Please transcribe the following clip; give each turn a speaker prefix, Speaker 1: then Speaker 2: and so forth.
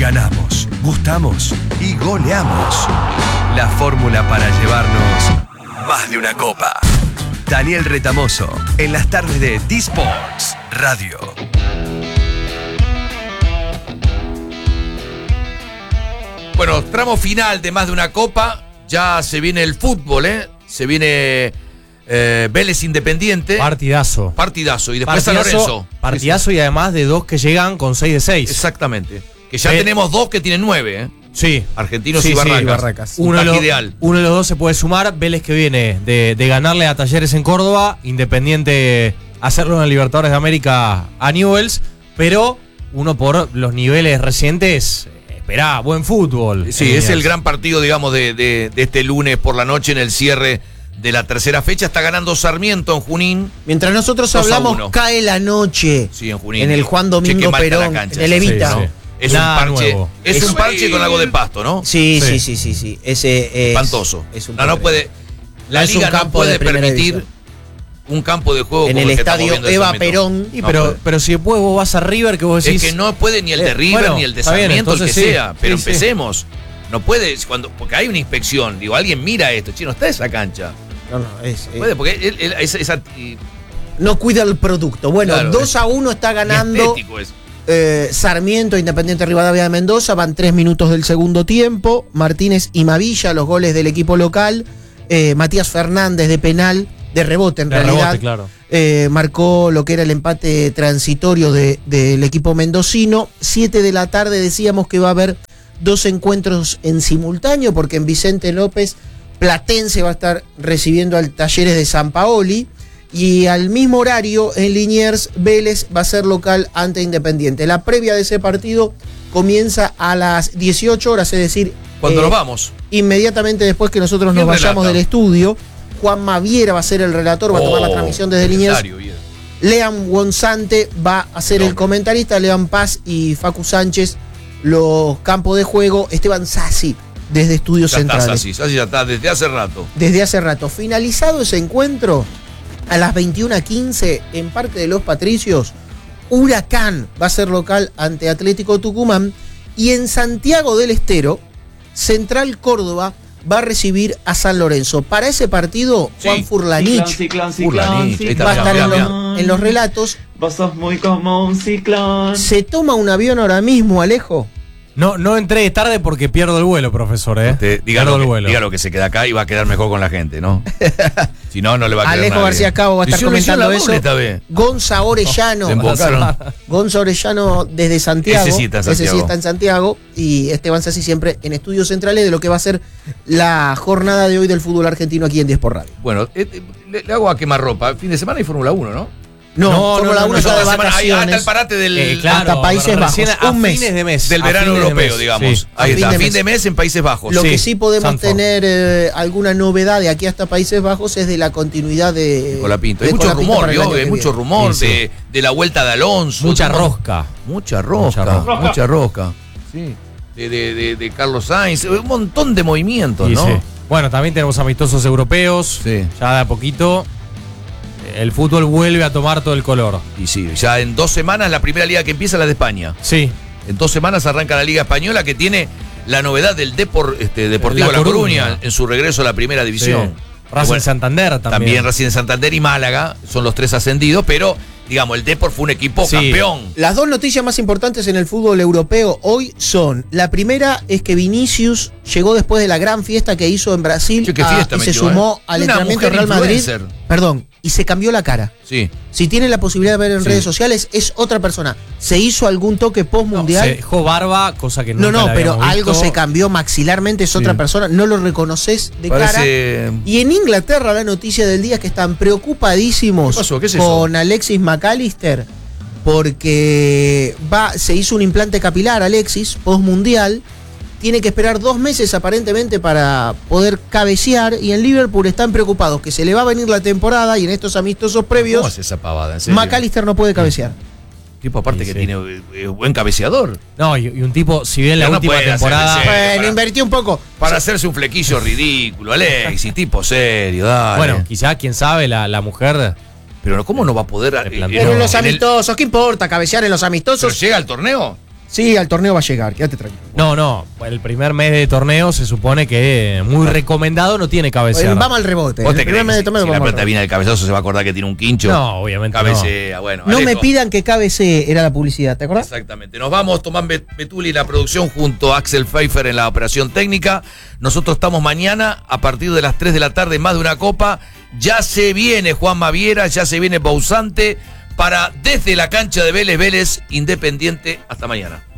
Speaker 1: Ganamos, gustamos y goleamos. La fórmula para llevarnos más de una copa. Daniel Retamoso, en las tardes de D-Sports Radio.
Speaker 2: Bueno, tramo final de más de una copa. Ya se viene el fútbol, Se viene Vélez Independiente.
Speaker 3: Partidazo.
Speaker 2: Y después San Lorenzo.
Speaker 3: Partidazo y además de dos que llegan con 6 de 6.
Speaker 2: Exactamente. Que ya tenemos dos que tienen 9,
Speaker 3: Sí.
Speaker 2: Argentinos y Barracas.
Speaker 3: Uno de
Speaker 2: ideal.
Speaker 3: los dos se puede sumar. Vélez que viene de ganarle a Talleres en Córdoba. Independiente hacerlo en el Libertadores de América a Newell's. Pero uno por los niveles recientes. Esperá, buen fútbol.
Speaker 2: Sí, es el gran partido, digamos, de este lunes por la noche en el cierre de la tercera fecha. Está ganando Sarmiento en Junín.
Speaker 4: Mientras nosotros hablamos, cae la noche.
Speaker 2: Sí, en Junín.
Speaker 4: En el Juan Domingo Perón, en el Evita.
Speaker 3: Sí.
Speaker 2: Es
Speaker 3: Nada
Speaker 2: un parche.
Speaker 3: nuevo.
Speaker 2: Es un parche con algo de pasto, ¿no?
Speaker 4: Sí. Ese es
Speaker 2: espantoso.
Speaker 4: No
Speaker 2: puede. La liga no puede permitir un campo de juego
Speaker 4: en
Speaker 2: como
Speaker 4: el
Speaker 2: el que
Speaker 4: estadio
Speaker 2: estamos viendo
Speaker 4: Eva
Speaker 2: de Sarmiento.
Speaker 4: Perón.
Speaker 3: Pero si después vos vas a River, que vos decís.
Speaker 2: Es que no puede ni el de River
Speaker 3: bueno,
Speaker 2: ni el de
Speaker 3: está bien,
Speaker 2: Sarmiento, el que
Speaker 3: entonces sí.
Speaker 2: sea. Pero
Speaker 3: Sí.
Speaker 2: empecemos. No puede, porque hay una inspección. Digo, alguien mira esto. Che, no está esa cancha.
Speaker 4: No,
Speaker 2: Puede, porque
Speaker 4: no cuida el producto. Bueno,
Speaker 2: claro,
Speaker 4: 2-1 está ganando
Speaker 2: estético es.
Speaker 4: Sarmiento, Independiente Rivadavia de Mendoza. Van 3 minutos del segundo tiempo. Martínez y Mavilla, los goles del equipo local. Matías Fernández de penal, de rebote en realidad.
Speaker 3: Rebote, claro.
Speaker 4: Marcó lo que era el empate transitorio del equipo mendocino. 7 de la tarde decíamos que va a haber 2 encuentros en simultáneo, porque en Vicente López Platense va a estar recibiendo al Talleres de San Paoli. Y al mismo horario, en Liniers, Vélez va a ser local ante Independiente. La previa de ese partido comienza a las 18 horas, es decir,
Speaker 2: Cuando nos vamos.
Speaker 4: inmediatamente después que nosotros nos vayamos del estudio. Juan Maviera va a ser el relator, va a tomar la transmisión desde Liniers. Lean Gonzante va a ser el comentarista, Lean Paz y Facu Sánchez los campos de juego, Esteban Sassi desde Estudios Centrales.
Speaker 2: Sassi ya está desde hace rato.
Speaker 4: Desde hace rato. Finalizado ese encuentro, a las 21:15 en Parque de los Patricios, Huracán va a ser local ante Atlético Tucumán, y en Santiago del Estero, Central Córdoba va a recibir a San Lorenzo. Para ese partido, Juan Furlanich va a estar en los relatos.
Speaker 5: Vos sos muy como un ciclón.
Speaker 4: ¿Se toma un avión ahora mismo, Alejo?
Speaker 3: No entré tarde porque pierdo el vuelo, profesor,
Speaker 2: Diga lo que se queda acá y va a quedar mejor con la gente, ¿no? Si no, no le va a quedar
Speaker 4: Alejo
Speaker 2: nadie.
Speaker 4: García Cabo va a estar comentando eso. Gonza Orellano. Gonza Orellano desde Santiago.
Speaker 2: Ese sí está en Santiago.
Speaker 4: Y Esteban Sassi siempre en Estudios Centrales de lo que va a ser la jornada de hoy del fútbol argentino aquí en 10 por Radio.
Speaker 2: Bueno, le hago a quemarropa. Fin de semana hay Fórmula 1, ¿no?
Speaker 4: No, Fórmula 1 está de
Speaker 2: vacaciones. Ahí hasta el parate del
Speaker 4: hasta Países Bajos.
Speaker 3: Un mes.
Speaker 2: Del verano europeo, digamos.
Speaker 3: Sí.
Speaker 2: Ahí está, fin de mes en Países Bajos.
Speaker 4: Lo que sí podemos tener alguna novedad de aquí hasta Países Bajos es de la continuidad de
Speaker 2: Colapinto. Hay mucho rumor, hay mucho rumor de la vuelta de Alonso.
Speaker 3: Mucha rosca.
Speaker 2: Sí. De Carlos Sainz. Un montón de movimientos, ¿no?
Speaker 3: Sí. Bueno, también tenemos amistosos europeos.
Speaker 2: Sí.
Speaker 3: Ya de a poquito. El fútbol vuelve a tomar todo el color.
Speaker 2: Y sí, ya en 2 semanas la primera liga que empieza es la de España.
Speaker 3: Sí.
Speaker 2: En 2 semanas arranca la Liga Española, que tiene la novedad del Deportivo La Coruña en su regreso a la primera división.
Speaker 3: Sí. Racing Santander también.
Speaker 2: También Racing Santander y Málaga son los 3 ascendidos, pero digamos, el Depor fue un equipo campeón.
Speaker 4: Las 2 noticias más importantes en el fútbol europeo hoy son: la primera es que Vinicius llegó después de la gran fiesta que hizo en Brasil y se sumó al entrenamiento del Real Madrid. Perdón, y se cambió la cara.
Speaker 2: Sí.
Speaker 4: Si tienen la posibilidad de ver en redes sociales, es otra persona. ¿Se hizo algún toque post-mundial?
Speaker 3: Se dejó barba, cosa que nunca la
Speaker 4: pero
Speaker 3: habíamos
Speaker 4: algo
Speaker 3: visto.
Speaker 4: se cambió maxilarmente, es otra persona. No lo reconoces de cara. Y en Inglaterra la noticia del día es que están preocupadísimos con Alexis McAllister, porque se hizo un implante capilar, Alexis, post-mundial. Tiene que esperar 2 meses aparentemente para poder cabecear, y en Liverpool están preocupados que se le va a venir la temporada, y en estos amistosos previos
Speaker 2: ¿Cómo hace esa pavada? ¿En serio?
Speaker 4: McAllister no puede cabecear.
Speaker 2: Tipo aparte que tiene buen cabeceador.
Speaker 3: No, y un tipo, si bien la última temporada...
Speaker 4: Bueno, invertí un poco.
Speaker 2: Para hacerse un flequillo ridículo, Alexis, tipo serio, dale.
Speaker 3: Bueno, quizá, quién sabe, la mujer...
Speaker 2: Pero ¿cómo no va a poder...?
Speaker 4: Pero en los amistosos, ¿qué importa cabecear en los amistosos?
Speaker 2: ¿Pero llega al torneo?
Speaker 4: Sí, al torneo va a llegar, quédate tranquilo.
Speaker 3: No, el primer mes de torneo se supone que muy recomendado, no tiene cabecear.
Speaker 4: Vamos al rebote.
Speaker 2: ¿Vos te
Speaker 4: El primer
Speaker 2: crees
Speaker 4: mes de
Speaker 2: que
Speaker 4: torneo
Speaker 2: si la
Speaker 4: vamos al
Speaker 2: pelota viene al cabezazo se va a acordar que tiene un quincho?
Speaker 3: No, obviamente
Speaker 2: Cabecea, bueno.
Speaker 4: No me
Speaker 2: Alejo.
Speaker 4: pidan que cabecee, era la publicidad, ¿te acordás?
Speaker 2: Exactamente. Nos vamos, Tomás Betuli, la producción, junto a Axel Pfeiffer en la operación técnica. Nosotros estamos mañana a partir de las 3 de la tarde, más de una copa. Ya se viene Juan Maviera, ya se viene Bausante para desde la cancha de Vélez Independiente. Hasta mañana.